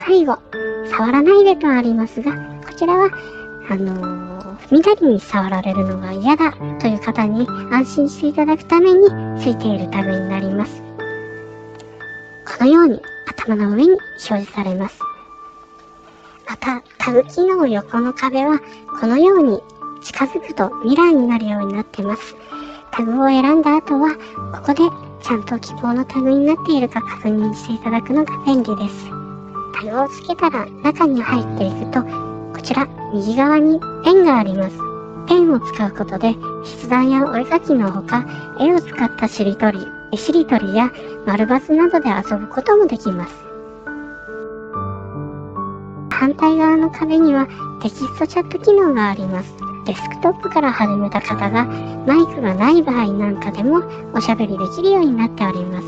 最後、触らないでとありますが、こちらは、緑に触られるのが嫌だという方に安心していただくためについているタグになります。このように頭の上に表示されます。また、タグ機能横の壁はこのように近づくとミラーになるようになっています。タグを選んだ後は、ここでちゃんと希望のタグになっているか確認していただくのが便利です。タグをつけたら中に入っていくと、こちら右側にペンがあります。ペンを使うことで筆談やお絵描きのほか、絵を使ったしりとりや丸バツなどで遊ぶこともできます。反対側の壁にはテキストチャット機能があります。デスクトップから始めた方がマイクがない場合なんかでもおしゃべりできるようになっております。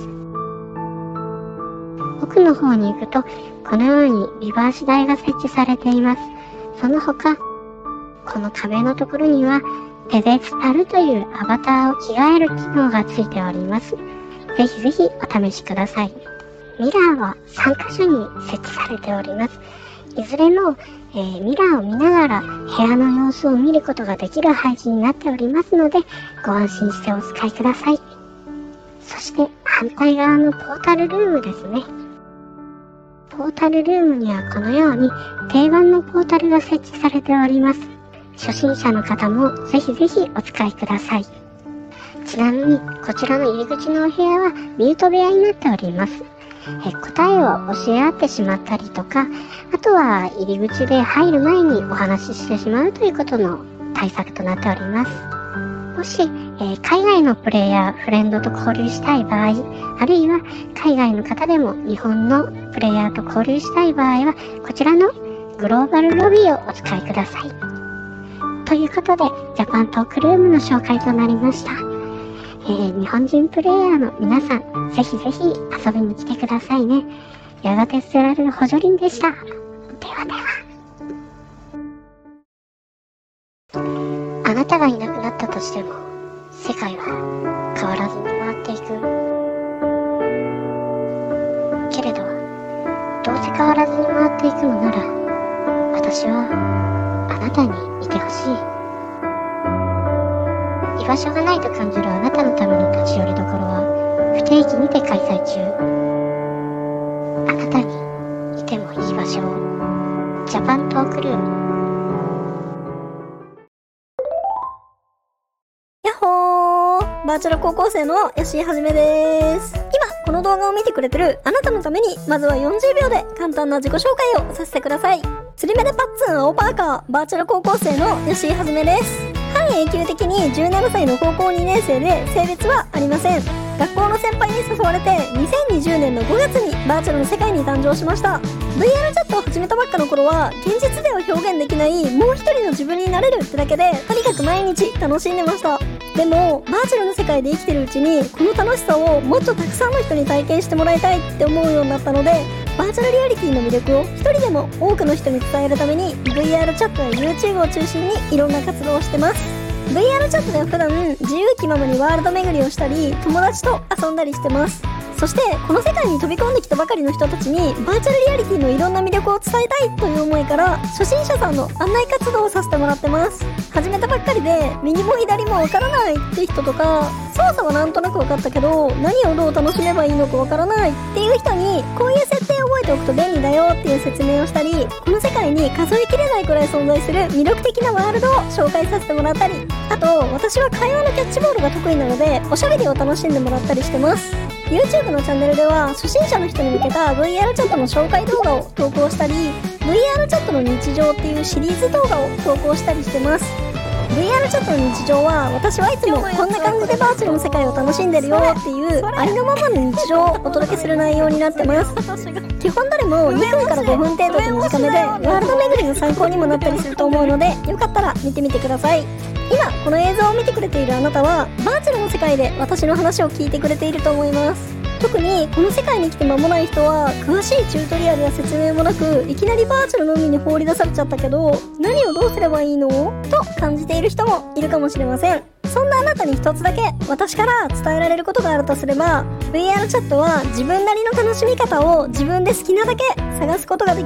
奥の方に行くと、このようにリバーシ台が設置されています。その他、この壁のところにはペデスタルというアバターを着替える機能がついております。ぜひぜひお試しください。ミラーは3カ所に設置されております。いずれも、ミラーを見ながら部屋の様子を見ることができる配置になっておりますので、ご安心してお使いください。そして反対側のポータルルームですね。ポータルルームにはこのように定番のポータルが設置されております。初心者の方もぜひぜひお使いください。ちなみにこちらの入り口のお部屋はミュート部屋になっております。答えを教え合ってしまったりとか、あとは入り口で入る前にお話ししてしまうということの対策となっております。もし、海外のプレイヤー、フレンドと交流したい場合、あるいは海外の方でも日本のプレイヤーと交流したい場合は、こちらのグローバルロビーをお使いください。ということで、ジャパントークルームの紹介となりました。日本人プレイヤーの皆さん、ぜひぜひ遊びに来てくださいね。やがて捨てられる補助輪でした。ではでは。あなたがいなくなったとしても、世界は変わらずに回っていく。けれど、どうせ変わらずに回っていくのなら、私はあなたにいてほしい。居場所がないと感じるあなたのための立ち寄りどころは不定期にて開催中。あなたにいてもいい場所を。ジャパントークルーム。 やっほー、バーチャル高校生の吉井はじめです。今この動画を見てくれてるあなたのために、まずは40秒で簡単な自己紹介をさせてください。釣り目でパッツン青パーカー、バーチャル高校生の吉井はじめです。半永久的に17歳の高校2年生で、性別はありません。学校の先輩に誘われて2020年の5月にバーチャルの世界に誕生しました。 VR チャットを始めたばっかの頃は、現実では表現できないもう一人の自分になれるってだけで、とにかく毎日楽しんでました。でもバーチャルの世界で生きてるうちに、この楽しさをもっとたくさんの人に体験してもらいたいって思うようになったので、バーチャルリアリティの魅力を一人でも多くの人に伝えるために、 VR チャットや YouTube を中心にいろんな活動をしてます。 VR チャットでは普段自由気ままにワールド巡りをしたり、友達と遊んだりしてます。そしてこの世界に飛び込んできたばかりの人たちに、バーチャルリアリティのいろんな魅力を伝えたいという思いから、初心者さんの案内活動をさせてもらってます。始めたばっかりで右も左もわからないって人とか、操作はなんとなくわかったけど何をどう楽しめばいいのかわからないっていう人に、こういう設定を覚えておくと便利だよっていう説明をしたり、この世界に数えきれないくらい存在する魅力的なワールドを紹介させてもらったり、あと私は会話のキャッチボールが得意なので、おしゃべりを楽しんでもらったりしてます。 YouTube のチャンネルでは初心者の人に向けた VR チャットの紹介動画を投稿したり、 VR チャットの日常っていうシリーズ動画を投稿したりしてます。 VR チャットの日常は、私はいつもこんな感じでバーチャルの世界を楽しんでるよっていうありのままの日常をお届けする内容になってます。基本どれも2分から5分程度で短めで、ワールド巡りの参考にもなったりすると思うので、よかったら見てみてください。今この映像を見てくれているあなたは、バーチャルの世界で私の話を聞いてくれていると思います。特にこの世界に来て間もない人は、詳しいチュートリアルや説明もなく、いきなりバーチャルの海に放り出されちゃったけど、何をどうすればいいのと感じている人もいるかもしれません。そんなあなたに一つだけ私から伝えられることがあるとすれば、 VR チャットは自分なりの楽しみ方を自分で好きなだけ探すことができ